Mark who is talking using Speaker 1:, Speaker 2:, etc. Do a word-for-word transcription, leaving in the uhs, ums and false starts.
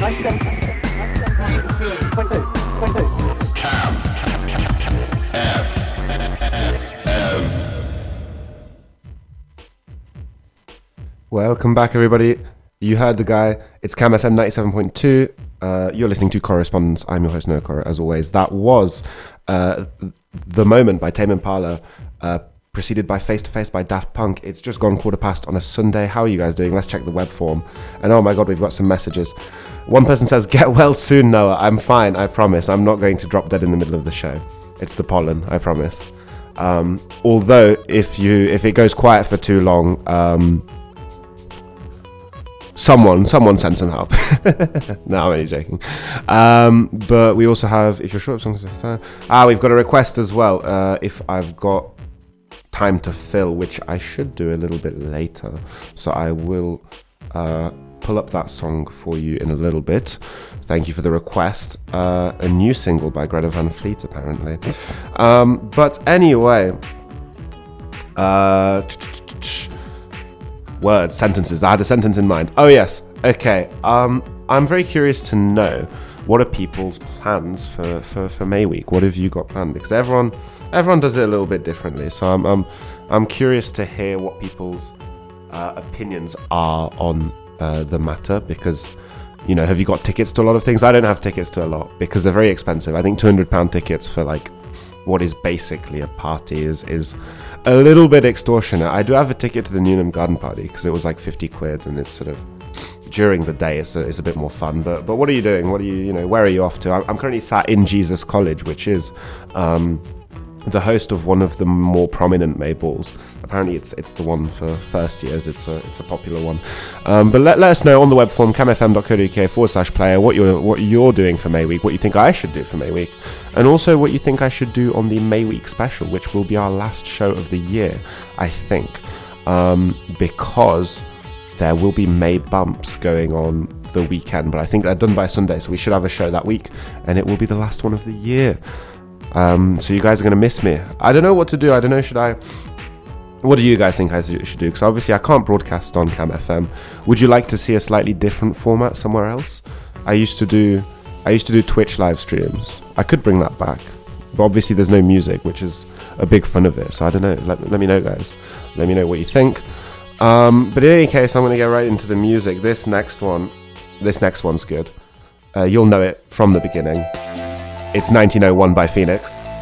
Speaker 1: Welcome back, everybody. You heard the guy. It's Cam F M ninety-seven point two. Uh, you're listening to Correspondence. I'm your host, Noah Corra, as always. That was uh, The Moment by Tame Impala, uh, preceded by Face to Face by Daft Punk. It's just gone quarter past on a Sunday. How are you guys doing? Let's check the web form. And oh my God, we've got some messages. One person says, get well soon, Noah. I'm fine, I promise. I'm not going to drop dead in the middle of the show. It's the pollen, I promise. Um, although, if you if it goes quiet for too long... Um, Someone, someone send some help. No, I'm only joking. Um, but we also have, if you're short of something, ah, we've got a request as well. Uh, if I've got time to fill, which I should do a little bit later. So I will uh, pull up that song for you in a little bit. Thank you for the request. Uh, a new single by Greta Van Fleet, apparently. Um, but anyway, uh, words, sentences. I had a sentence in mind. Oh yes. Okay. Um, I'm very curious to know, what are people's plans for, for, for May week? What have you got planned? Because everyone everyone does it a little bit differently. So I'm I'm I'm curious to hear what people's uh, opinions are on uh, the matter. Because, you know, have you got tickets to a lot of things? I don't have tickets to a lot because they're very expensive. I think two hundred pound tickets for like what is basically a party is is a little bit extortionate. I do have a ticket to the Newnham Garden Party because it was like fifty quid, and it's sort of during the day it's a, it's a bit more fun. But but what are you doing? What are you you know? Where are you off to? I'm, I'm currently sat in Jesus College, which is um, the host of one of the more prominent May balls. Apparently, it's it's the one for first years. It's a it's a popular one. Um, but let, let us know on the web form camfm.co.uk forward slash player what you're what you're doing for May week. What you think I should do for May week. And also what you think I should do on the May week special, which will be our last show of the year, I think, um, because there will be May bumps going on the weekend, but I think they're done by Sunday, so we should have a show that week, and it will be the last one of the year. Um, so you guys are going to miss me. I don't know what to do. I don't know, should I... What do you guys think I should do? Because obviously I can't broadcast on Cam F M. Would you like to see a slightly different format somewhere else? I used to do... I used to do Twitch live streams. I could bring that back. But obviously there's no music, which is a big fun of it. So I don't know. Let, let me know, guys. Let me know what you think. Um, but in any case, I'm going to get right into the music. This next one, this next one's good. Uh, you'll know it from the beginning. It's nineteen oh one by Phoenix.